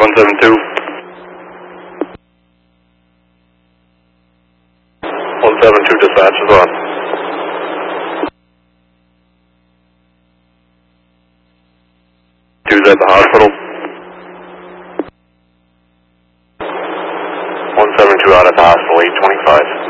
172. 172 dispatch is on. Two's at the hospital. 172 out at the hospital, 825.